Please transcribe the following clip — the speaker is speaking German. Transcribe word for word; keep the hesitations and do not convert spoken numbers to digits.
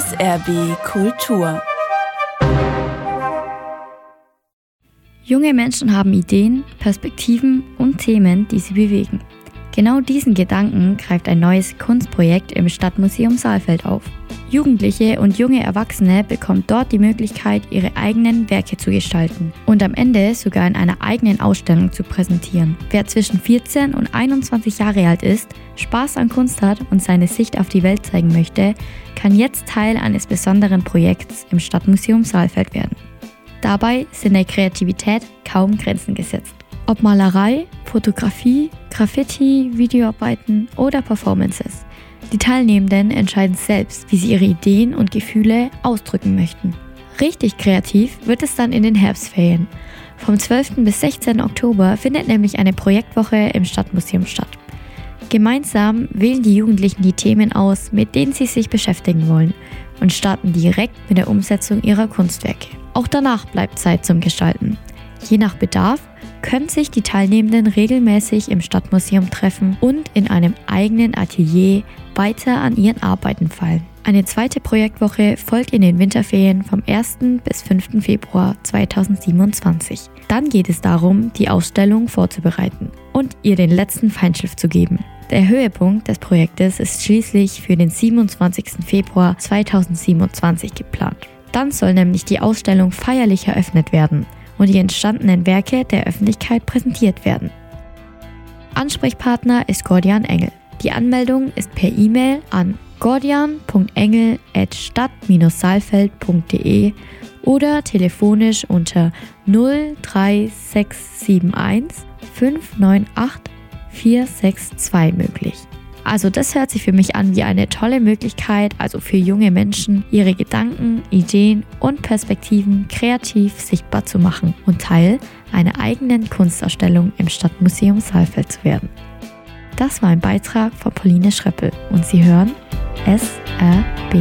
S R B Kultur. Junge Menschen haben Ideen, Perspektiven und Themen, die sie bewegen. Genau diesen Gedanken greift ein neues Kunstprojekt im Stadtmuseum Saalfeld auf. Jugendliche und junge Erwachsene bekommen dort die Möglichkeit, ihre eigenen Werke zu gestalten und am Ende sogar in einer eigenen Ausstellung zu präsentieren. Wer zwischen vierzehn und einundzwanzig Jahre alt ist, Spaß an Kunst hat und seine Sicht auf die Welt zeigen möchte, kann jetzt Teil eines besonderen Projekts im Stadtmuseum Saalfeld werden. Dabei sind der Kreativität kaum Grenzen gesetzt. Ob Malerei, Fotografie, Graffiti, Videoarbeiten oder Performances. Die Teilnehmenden entscheiden selbst, wie sie ihre Ideen und Gefühle ausdrücken möchten. Richtig kreativ wird es dann in den Herbstferien. Vom zwölften bis sechzehnten Oktober findet nämlich eine Projektwoche im Stadtmuseum statt. Gemeinsam wählen die Jugendlichen die Themen aus, mit denen sie sich beschäftigen wollen und starten direkt mit der Umsetzung ihrer Kunstwerke. Auch danach bleibt Zeit zum Gestalten. Je nach Bedarf können sich die Teilnehmenden regelmäßig im Stadtmuseum treffen und in einem eigenen Atelier weiter an ihren Arbeiten feilen. Eine zweite Projektwoche folgt in den Winterferien vom ersten bis fünften Februar zweitausendsiebenundzwanzig. Dann geht es darum, die Ausstellung vorzubereiten und ihr den letzten Feinschliff zu geben. Der Höhepunkt des Projektes ist schließlich für den siebenundzwanzigsten Februar zweitausendsiebenundzwanzig geplant. Dann soll nämlich die Ausstellung feierlich eröffnet werden und die entstandenen Werke der Öffentlichkeit präsentiert werden. Ansprechpartner ist Gordian Engel. Die Anmeldung ist per E-Mail an gordian punkt engel at stadt Bindestrich saalfeld punkt de oder telefonisch unter null drei sechs sieben eins fünf neun acht vier sechs zwei möglich. Also das hört sich für mich an wie eine tolle Möglichkeit, also für junge Menschen, ihre Gedanken, Ideen und Perspektiven kreativ sichtbar zu machen und Teil einer eigenen Kunstausstellung im Stadtmuseum Saalfeld zu werden. Das war ein Beitrag von Pauline Schreppel und Sie hören S R